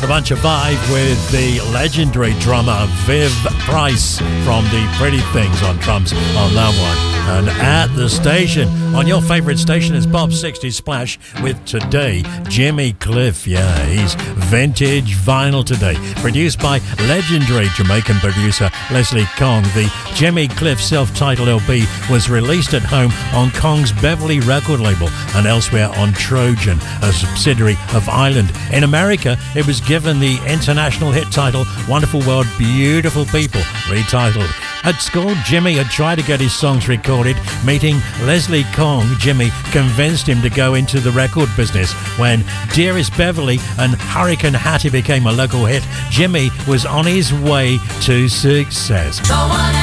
A bunch of vibe with the legendary drummer Viv Price from the Pretty Things on drums on that one. And at the station, on your favourite station, is Bob 60 Splash with Today, Jimmy Cliff. Yeah, he's vintage vinyl today. Produced by legendary Jamaican producer Leslie Kong. The Jimmy Cliff self-titled LP was released at home on Kong's Beverly record label and elsewhere on Trojan, a subsidiary of Island. In America, it was given the international hit title Wonderful World, Beautiful People, retitled. At school, Jimmy had tried to get his songs recorded. Meeting Leslie Kong, Jimmy convinced him to go into the record business. When Dearest Beverly and Hurricane Hattie became a local hit, Jimmy was on his way to success.